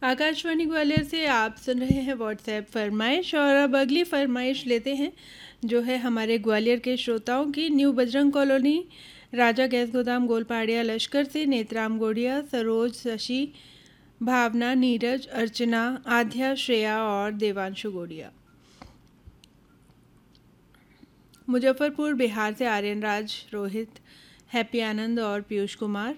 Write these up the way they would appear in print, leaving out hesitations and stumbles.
आकाशवाणी ग्वालियर से आप सुन रहे हैं व्हाट्सएप फरमाइश। और अब अगली फरमाइश लेते हैं जो है हमारे ग्वालियर के श्रोताओं की। न्यू बजरंग कॉलोनी, राजा गैस गोदाम, गोलपाड़िया लश्कर से नेत्राम गोड़िया, सरोज, शशि, भावना, नीरज, अर्चना, आध्या, श्रेया और देवांशु गोड़िया। मुजफ्फरपुर बिहार से आर्यन राज, रोहित, हैप्पी आनंद और पीयूष कुमार।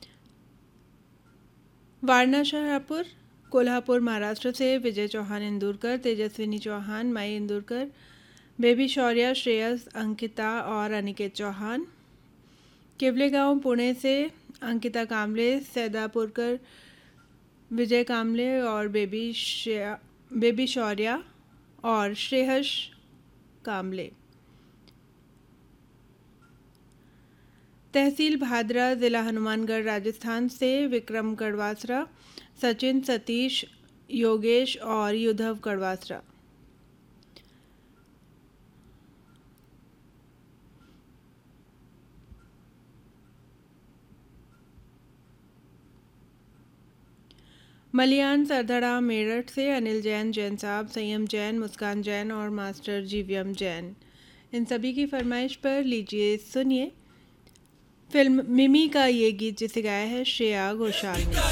वारणा शाहपुर, कोल्हापुर महाराष्ट्र से विजय चौहान इंदुरकर, तेजस्विनी चौहान, मई इंदुरकर, बेबी शौर्या, श्रेयस, अंकिता और अनिकेत चौहान। केवले गांव पुणे से अंकिता कामले, सैदापुरकर, विजय कामले और बेबी शौर्या और श्रेयस कामले। तहसील भादरा, ज़िला हनुमानगढ़, राजस्थान से विक्रम कड़वासरा, सचिन, सतीश, योगेश और युद्धव कड़वासरा। मलियान सरधड़ा मेरठ से अनिल जैन, जैन साहब, संयम जैन, मुस्कान जैन और मास्टर जीवीएम जैन। इन सभी की फरमाइश पर लीजिए सुनिए फिल्म मिमी का ये गीत, जिसे गाया है श्रेया घोषाल ने।